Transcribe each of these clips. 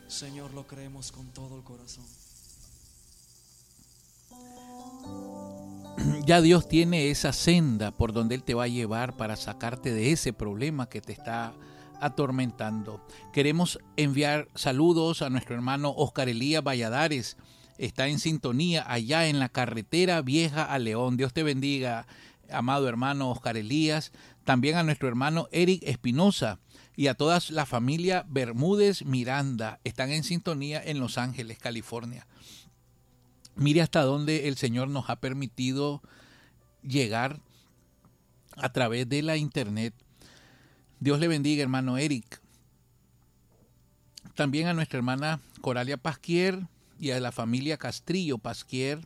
Señor, lo creemos con todo el corazón. Ya Dios tiene esa senda por donde Él te va a llevar para sacarte de ese problema que te está atormentando. Queremos enviar saludos a nuestro hermano Oscar Elías Valladares. Está en sintonía allá en la carretera vieja a León. Dios te bendiga, amado hermano Oscar Elías. También a nuestro hermano Eric Espinosa y a toda la familia Bermúdez Miranda. Están en sintonía en Los Ángeles, California. Mire hasta dónde el Señor nos ha permitido llegar a través de la internet. Dios le bendiga, hermano Eric. También a nuestra hermana Coralia Pasquier y a la familia Castrillo Pasquier,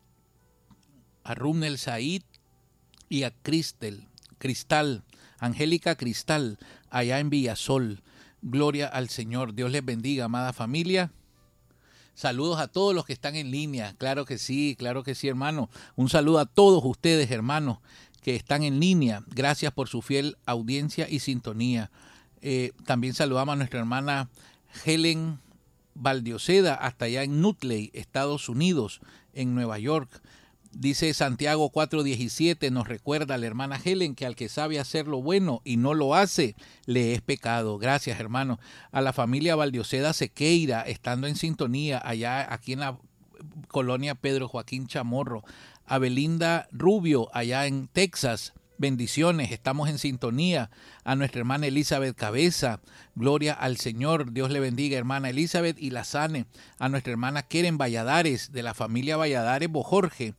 a Rumnel Said y a Cristal, Angélica Cristal, allá en Villasol. Gloria al Señor. Dios les bendiga, amada familia. Saludos a todos los que están en línea. Claro que sí, hermano. Un saludo a todos ustedes, hermanos, que están en línea. Gracias por su fiel audiencia y sintonía. También saludamos a nuestra hermana Helen Valdioseda, hasta allá en Nutley, Estados Unidos, en Nueva York. Dice Santiago 4:17, nos recuerda la hermana Helen que al que sabe hacer lo bueno y no lo hace, le es pecado. Gracias, hermano. A la familia Valdioseda Sequeira, estando en sintonía allá aquí en la colonia Pedro Joaquín Chamorro. A Belinda Rubio, allá en Texas. Bendiciones, estamos en sintonía. A nuestra hermana Elizabeth Cabeza, gloria al Señor, Dios le bendiga, hermana Elizabeth y la sane. A nuestra hermana Keren Valladares, de la familia Valladares Bojorge,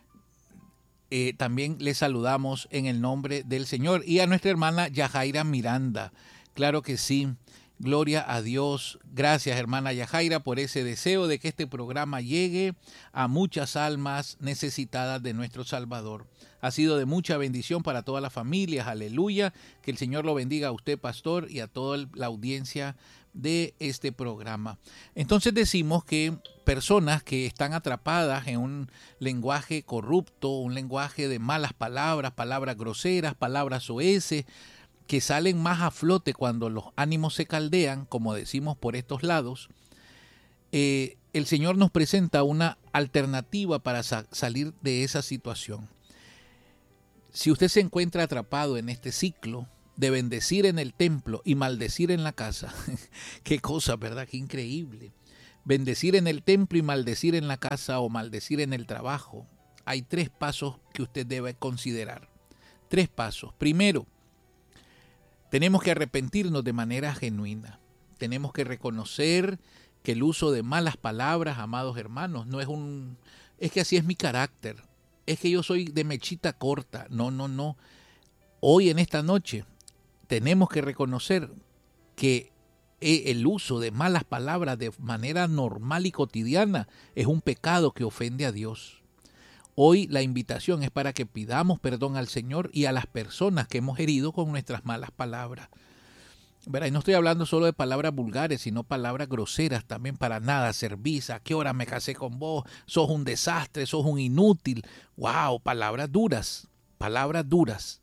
también le saludamos en el nombre del Señor. Y a nuestra hermana Yajaira Miranda, claro que sí, gloria a Dios. Gracias, hermana Yajaira, por ese deseo de que este programa llegue a muchas almas necesitadas de nuestro Salvador. Ha sido de mucha bendición para todas las familias, aleluya. Que el Señor lo bendiga a usted, pastor, y a toda la audiencia de este programa. Entonces decimos que personas que están atrapadas en un lenguaje corrupto, un lenguaje de malas palabras, palabras groseras, palabras soeces, que salen más a flote cuando los ánimos se caldean, como decimos por estos lados, el Señor nos presenta una alternativa para salir de esa situación. Si usted se encuentra atrapado en este ciclo de bendecir en el templo y maldecir en la casa, qué cosa, ¿verdad? Qué increíble. Bendecir en el templo y maldecir en la casa o maldecir en el trabajo. Hay 3 pasos que usted debe considerar. 3 pasos. Primero, tenemos que arrepentirnos de manera genuina. Tenemos que reconocer que el uso de malas palabras, amados hermanos, no es es que así es mi carácter. Es que yo soy de mechita corta. No. Hoy en esta noche tenemos que reconocer que el uso de malas palabras de manera normal y cotidiana es un pecado que ofende a Dios. Hoy la invitación es para que pidamos perdón al Señor y a las personas que hemos herido con nuestras malas palabras. ¿Verdad? Y no estoy hablando solo de palabras vulgares, sino palabras groseras también. Para nada servís, ¿a qué hora me casé con vos? Sos un desastre, sos un inútil. ¡Wow! Palabras duras, palabras duras.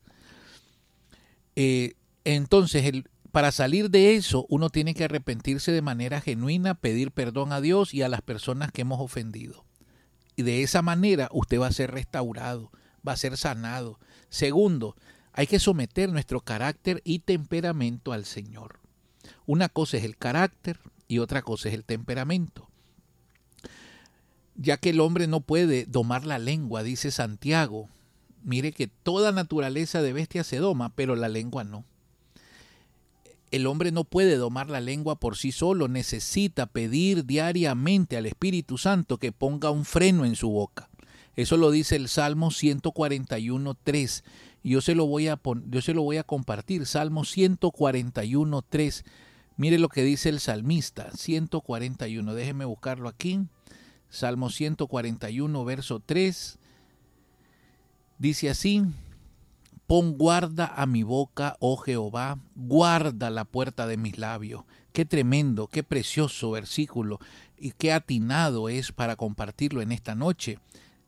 Entonces, para salir de eso, uno tiene que arrepentirse de manera genuina, pedir perdón a Dios y a las personas que hemos ofendido. Y de esa manera usted va a ser restaurado, va a ser sanado. Segundo, hay que someter nuestro carácter y temperamento al Señor. Una cosa es el carácter y otra cosa es el temperamento. Ya que el hombre no puede domar la lengua, dice Santiago. Mire que toda naturaleza de bestia se doma, pero la lengua no. El hombre no puede domar la lengua por sí solo, necesita pedir diariamente al Espíritu Santo que ponga un freno en su boca. Eso lo dice el Salmo 141.3. Yo se lo voy a compartir. Salmo 141.3. Mire lo que dice el salmista, 141. Déjeme buscarlo aquí. Salmo 141, verso 3. Dice así: pon guarda a mi boca, oh Jehová, guarda la puerta de mis labios. Qué tremendo, qué precioso versículo y qué atinado es para compartirlo en esta noche.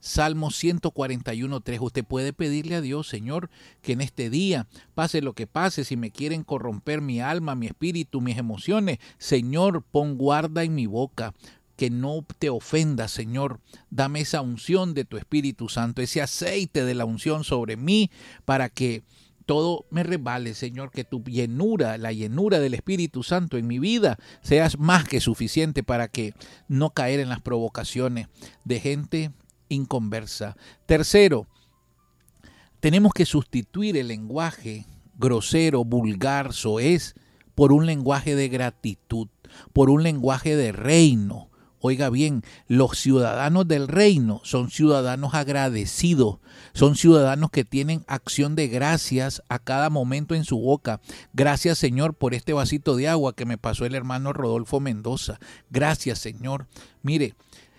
Salmo 141:3. Usted puede pedirle a Dios, Señor, que en este día, pase lo que pase, si me quieren corromper mi alma, mi espíritu, mis emociones, Señor, pon guarda en mi boca, que no te ofenda, Señor. Dame esa unción de tu Espíritu Santo, ese aceite de la unción sobre mí, para que todo me resbale, Señor, que tu llenura, la llenura del Espíritu Santo en mi vida, seas más que suficiente para que no caer en las provocaciones de gente inconversa. Tercero, tenemos que sustituir el lenguaje grosero, vulgar, soez, por un lenguaje de gratitud, por un lenguaje de reino. Oiga bien, los ciudadanos del reino son ciudadanos agradecidos, son ciudadanos que tienen acción de gracias a cada momento en su boca. Gracias, Señor, por este vasito de agua que me pasó el hermano Rodolfo Mendoza. Gracias, Señor. Mire,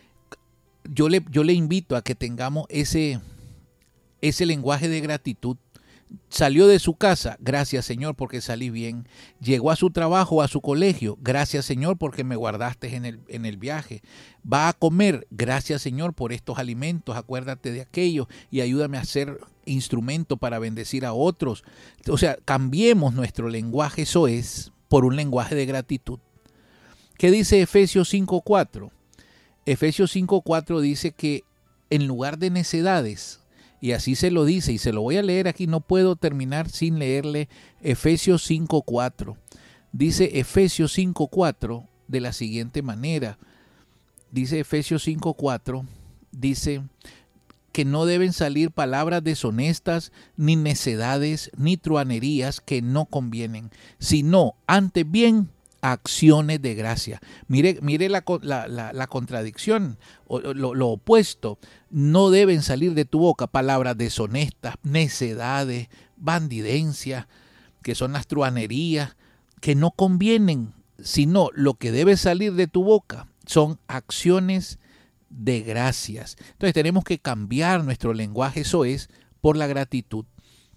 yo le invito a que tengamos ese lenguaje de gratitud. Salió de su casa, gracias, Señor, porque salí bien. Llegó a su trabajo, a su colegio, gracias, Señor, porque me guardaste en el viaje. Va a comer, gracias, Señor, por estos alimentos, acuérdate de aquello y ayúdame a ser instrumento para bendecir a otros. O sea, cambiemos nuestro lenguaje soez por un lenguaje de gratitud. ¿Qué dice Efesios 5:4? Efesios 5:4 dice que en lugar de necedades, y así se lo dice, y se lo voy a leer aquí, no puedo terminar sin leerle Efesios 5:4. Dice Efesios 5:4 de la siguiente manera. Dice Efesios 5:4, dice que no deben salir palabras deshonestas, ni necedades, ni truanerías que no convienen, sino antes bien acciones de gracia. Mire la contradicción, lo opuesto. No deben salir de tu boca palabras deshonestas, necedades, bandidencias, que son las truanerías, que no convienen, sino lo que debe salir de tu boca son acciones de gracias. Entonces tenemos que cambiar nuestro lenguaje soez por la gratitud.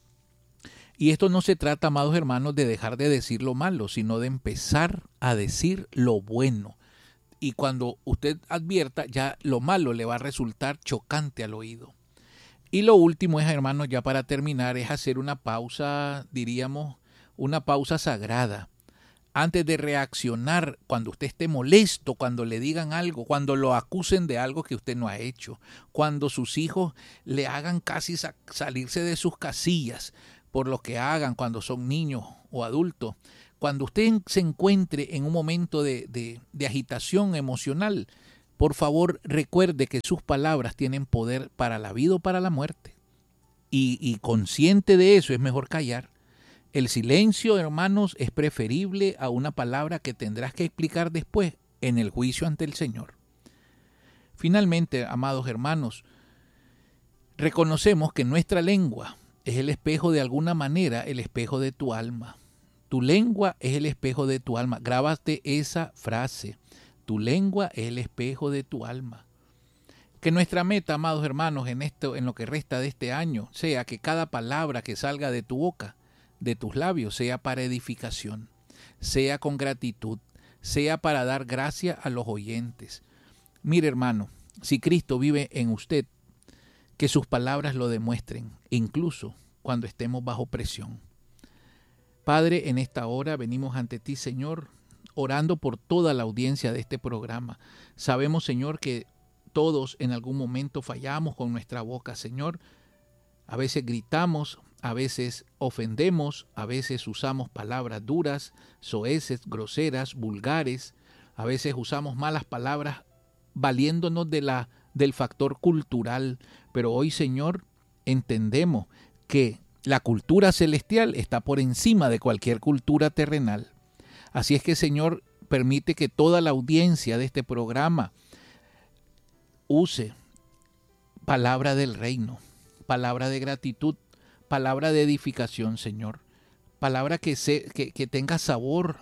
Y esto no se trata, amados hermanos, de dejar de decir lo malo, sino de empezar a decir lo bueno. Y cuando usted advierta, ya lo malo le va a resultar chocante al oído. Y lo último es, hermanos, ya para terminar, es hacer una pausa, diríamos, una pausa sagrada. Antes de reaccionar, cuando usted esté molesto, cuando le digan algo, cuando lo acusen de algo que usted no ha hecho, cuando sus hijos le hagan casi salirse de sus casillas, por lo que hagan cuando son niños o adultos. Cuando usted se encuentre en un momento de agitación emocional, por favor recuerde que sus palabras tienen poder para la vida o para la muerte. Y consciente de eso es mejor callar. El silencio, hermanos, es preferible a una palabra que tendrás que explicar después en el juicio ante el Señor. Finalmente, amados hermanos, reconocemos que nuestra lengua es el espejo, de alguna manera, el espejo de tu alma. Tu lengua es el espejo de tu alma. Grábate esa frase. Tu lengua es el espejo de tu alma. Que nuestra meta, amados hermanos, en lo que resta de este año, sea que cada palabra que salga de tu boca, de tus labios, sea para edificación, sea con gratitud, sea para dar gracia a los oyentes. Mire, hermano, si Cristo vive en usted, que sus palabras lo demuestren, incluso cuando estemos bajo presión. Padre, en esta hora venimos ante ti, Señor, orando por toda la audiencia de este programa. Sabemos, Señor, que todos en algún momento fallamos con nuestra boca, Señor. A veces gritamos, a veces ofendemos, a veces usamos palabras duras, soeces, groseras, vulgares. A veces usamos malas palabras valiéndonos del factor cultural. Pero hoy, Señor, entendemos que la cultura celestial está por encima de cualquier cultura terrenal. Así es que, Señor, permite que toda la audiencia de este programa use palabra del reino, palabra de gratitud, palabra de edificación, Señor. Palabra que tenga sabor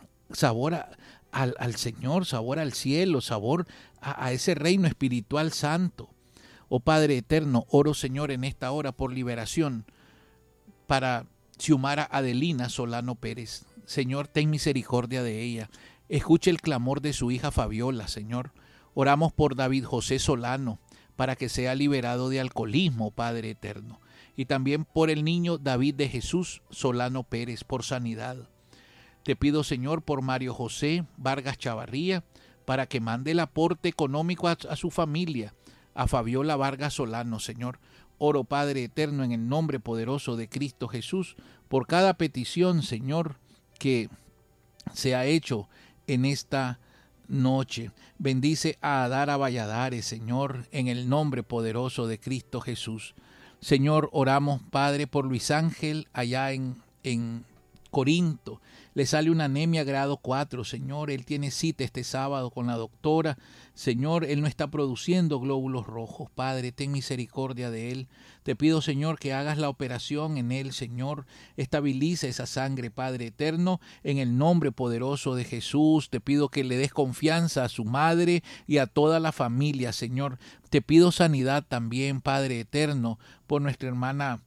al Señor, sabor al cielo, sabor a ese reino espiritual santo. Oh Padre eterno, oro, Señor, en esta hora por liberación para Xiomara Adelina Solano Pérez. Señor, ten misericordia de ella. Escuche el clamor de su hija Fabiola, Señor. Oramos por David José Solano, para que sea liberado de alcoholismo, Padre eterno. Y también por el niño David de Jesús Solano Pérez, por sanidad. Te pido, Señor, por Mario José Vargas Chavarría, para que mande el aporte económico a su familia, a Fabiola Vargas Solano, Señor. Oro, Padre eterno, en el nombre poderoso de Cristo Jesús, por cada petición, Señor, que se ha hecho en esta noche. Bendice a Adara Valladares, Señor, en el nombre poderoso de Cristo Jesús. Señor, oramos, Padre, por Luis Ángel allá en Corinto. Le sale una anemia grado 4, Señor. Él tiene cita este sábado con la doctora. Señor, él no está produciendo glóbulos rojos. Padre, ten misericordia de él. Te pido, Señor, que hagas la operación en él, Señor. Estabiliza esa sangre, Padre eterno, en el nombre poderoso de Jesús. Te pido que le des confianza a su madre y a toda la familia, Señor. Te pido sanidad también, Padre eterno, por nuestra hermana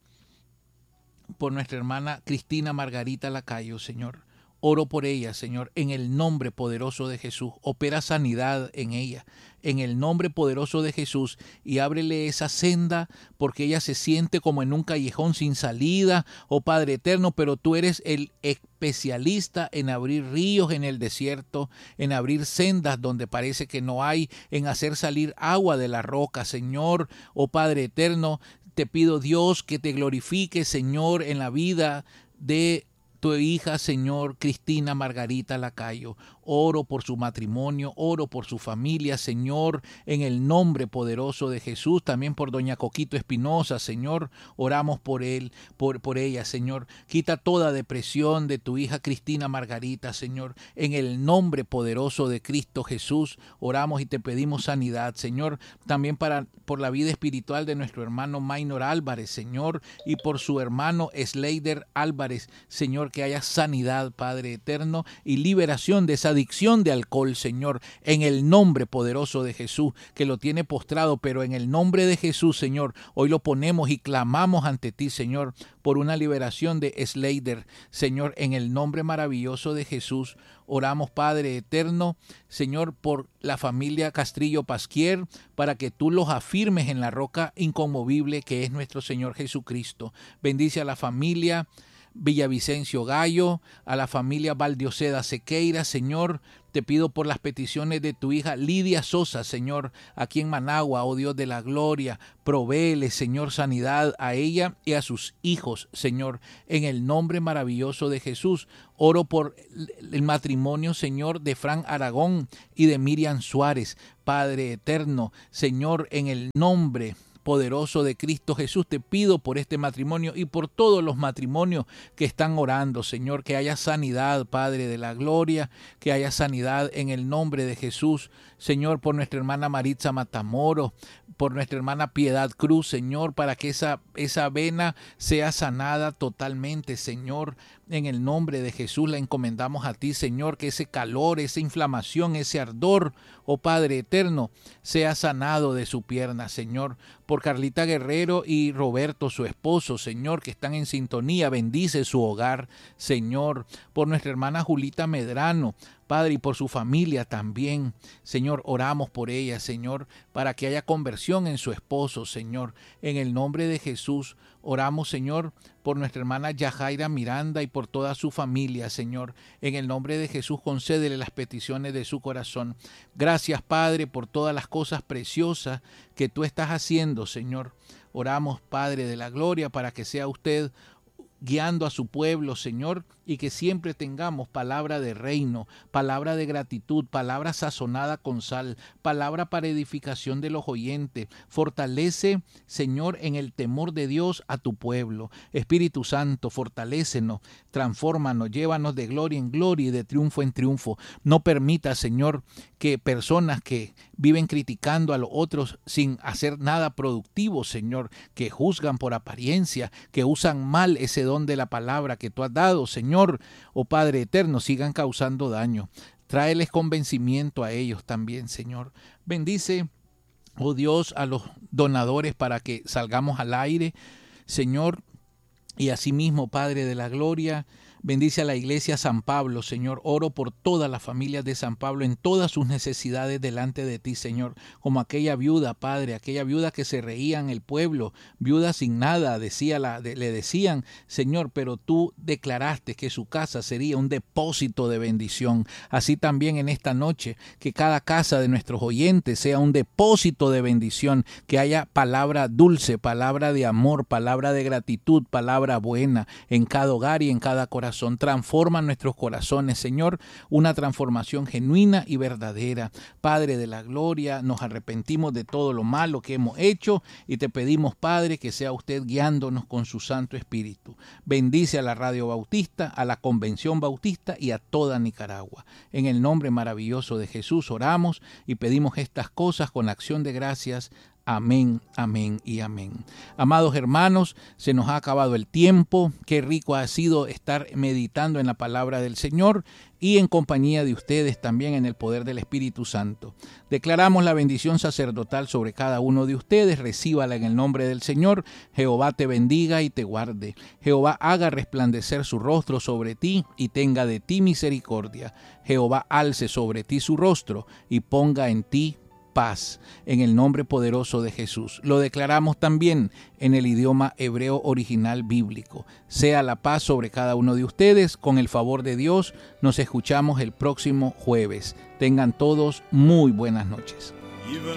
Cristina Margarita Lacayo, Señor. Oro por ella, Señor, en el nombre poderoso de Jesús. Opera sanidad en ella, en el nombre poderoso de Jesús, y ábrele esa senda, porque ella se siente como en un callejón sin salida, oh Padre eterno, pero tú eres el especialista en abrir ríos en el desierto, en abrir sendas donde parece que no hay, en hacer salir agua de la roca, Señor, oh Padre eterno. Te pido, Dios, que te glorifique, Señor, en la vida de tu hija, Señor, Cristina Margarita Lacayo. Oro por su matrimonio, oro por su familia, Señor, en el nombre poderoso de Jesús. También por doña Coquito Espinosa, Señor, oramos por él, por ella, Señor. Quita toda depresión de tu hija Cristina Margarita, Señor, en el nombre poderoso de Cristo Jesús. Oramos y te pedimos sanidad, Señor. También por la vida espiritual de nuestro hermano Maynor Álvarez, Señor, y por su hermano Sleider Álvarez, Señor, que haya sanidad, Padre eterno, y liberación de esa adicción de alcohol, Señor, en el nombre poderoso de Jesús, que lo tiene postrado, pero en el nombre de Jesús, Señor, hoy lo ponemos y clamamos ante ti, Señor, por una liberación de Sleider, Señor, en el nombre maravilloso de Jesús. Oramos, Padre eterno, Señor, por la familia Castrillo Pasquier, para que tú los afirmes en la roca inconmovible que es nuestro Señor Jesucristo. Bendice a la familia Villavicencio Gallo, a la familia Valdioseda Sequeira, Señor. Te pido por las peticiones de tu hija Lidia Sosa, Señor, aquí en Managua, oh Dios de la gloria. Provéele, Señor, sanidad a ella y a sus hijos, Señor, en el nombre maravilloso de Jesús. Oro por el matrimonio, Señor, de Fran Aragón y de Miriam Suárez. Padre eterno, Señor, en el nombre poderoso de Cristo Jesús, te pido por este matrimonio y por todos los matrimonios que están orando, Señor, que haya sanidad, Padre de la gloria, que haya sanidad en el nombre de Jesús, Señor, por nuestra hermana Maritza Matamoros, por nuestra hermana Piedad Cruz, Señor, para que esa vena sea sanada totalmente, Señor. En el nombre de Jesús la encomendamos a ti, Señor, que ese calor, esa inflamación, ese ardor, oh Padre eterno, sea sanado de su pierna, Señor. Por Carlita Guerrero y Roberto, su esposo, Señor, que están en sintonía, bendice su hogar, Señor. Por nuestra hermana Julita Medrano, Padre, y por su familia también, Señor, oramos por ella, Señor, para que haya conversión en su esposo, Señor. En el nombre de Jesús, oramos, Señor, por nuestra hermana Yajaira Miranda y por toda su familia, Señor. En el nombre de Jesús, concédele las peticiones de su corazón. Gracias, Padre, por todas las cosas preciosas que tú estás haciendo, Señor. Oramos, Padre de la gloria, para que sea usted guiando a su pueblo, Señor, y que siempre tengamos palabra de reino, palabra de gratitud, palabra sazonada con sal, palabra para edificación de los oyentes. Fortalece, Señor, en el temor de Dios a tu pueblo. Espíritu Santo, fortalécenos, transfórmanos, llévanos de gloria en gloria y de triunfo en triunfo. No permita, Señor, que personas que viven criticando a los otros sin hacer nada productivo, Señor, que juzgan por apariencia, que usan mal ese don de la palabra que tú has dado, Señor, oh Padre eterno, sigan causando daño. Tráeles convencimiento a ellos también, Señor. Bendice, oh Dios, a los donadores para que salgamos al aire, Señor, y asimismo, Padre de la gloria, Bendice a la iglesia San Pablo, Señor. Oro por todas las familias de San Pablo en todas sus necesidades delante de ti, Señor. Como aquella viuda, Padre, aquella viuda que se reía en el pueblo, viuda sin nada, le decían, Señor, pero tú declaraste que su casa sería un depósito de bendición. Así también en esta noche, que cada casa de nuestros oyentes sea un depósito de bendición, que haya palabra dulce, palabra de amor, palabra de gratitud, palabra buena en cada hogar y en cada corazón. Transforma nuestros corazones, Señor, una transformación genuina y verdadera. Padre de la gloria, nos arrepentimos de todo lo malo que hemos hecho y te pedimos, Padre, que sea usted guiándonos con su Santo Espíritu. Bendice a la Radio Bautista, a la Convención Bautista y a toda Nicaragua. En el nombre maravilloso de Jesús oramos y pedimos estas cosas con acción de gracias. Amén, amén y amén. Amados hermanos, se nos ha acabado el tiempo. Qué rico ha sido estar meditando en la palabra del Señor y en compañía de ustedes también en el poder del Espíritu Santo. Declaramos la bendición sacerdotal sobre cada uno de ustedes. Recíbala en el nombre del Señor. Jehová te bendiga y te guarde. Jehová haga resplandecer su rostro sobre ti y tenga de ti misericordia. Jehová alce sobre ti su rostro y ponga en ti paz, en el nombre poderoso de Jesús. Lo declaramos también en el idioma hebreo original bíblico. Sea la paz sobre cada uno de ustedes. Con el favor de Dios, nos escuchamos el próximo jueves. Tengan todos muy buenas noches.